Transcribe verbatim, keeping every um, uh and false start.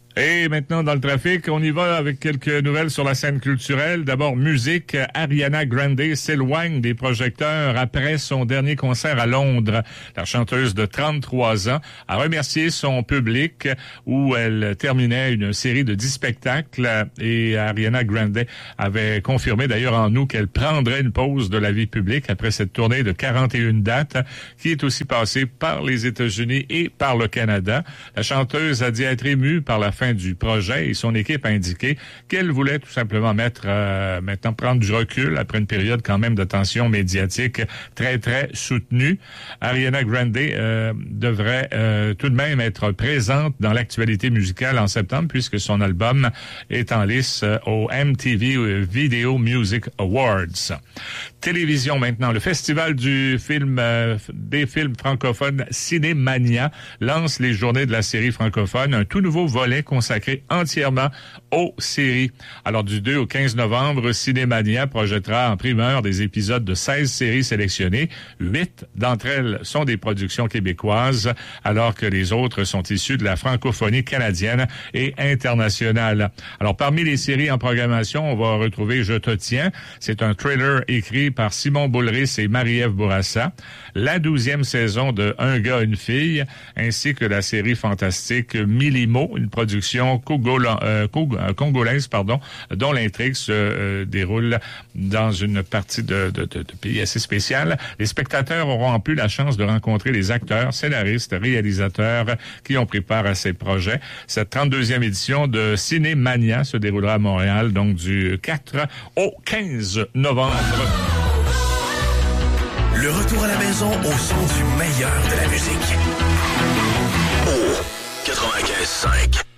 Et maintenant, dans le trafic, on y va avec quelques nouvelles sur la scène culturelle. D'abord, musique. Ariana Grande s'éloigne des projecteurs après son dernier concert à Londres. La chanteuse de trente-trois ans a remercié son public où elle terminait une série de dix spectacles. Et Ariana Grande avait confirmé d'ailleurs en août qu'elle prendrait une pause de la vie publique après cette tournée de quarante et une dates qui est aussi passée par les États-Unis et par le Canada. La chanteuse a dit être émue par la fin du projet et son équipe a indiqué qu'elle voulait tout simplement mettre euh, maintenant prendre du recul après une période quand même d'attention médiatique très très soutenue. Ariana Grande euh, devrait euh, tout de même être présente dans l'actualité musicale en septembre puisque son album est en lice euh, au M T V Video Music Awards. Télévision maintenant, le festival du film euh, des films francophones Cinémania lance les journées de la série francophone, un tout nouveau volet consacré entièrement aux séries. Alors du deux au quinze novembre, Cinémania projettera en primeur des épisodes de seize séries sélectionnées. Huit d'entre elles sont des productions québécoises, alors que les autres sont issues de la francophonie canadienne et internationale. Alors parmi les séries en programmation, on va retrouver Je te tiens. C'est un thriller écrit par Simon Boulris et Marie-Ève Bourassa. La douzième saison de Un gars, une fille, ainsi que la série fantastique Milimo, une production Congola, euh, congolaise, pardon, dont l'intrigue se euh, déroule dans une partie de, de, de, de pays assez spécial. Les spectateurs auront en plus la chance de rencontrer les acteurs, scénaristes, réalisateurs qui ont pris part à ces projets. Cette trente-deuxième édition de Cinémania se déroulera à Montréal, donc du quatre au quinze novembre. Le retour à la maison au son du meilleur de la musique. Oh, quatre-vingt-quinze cinq.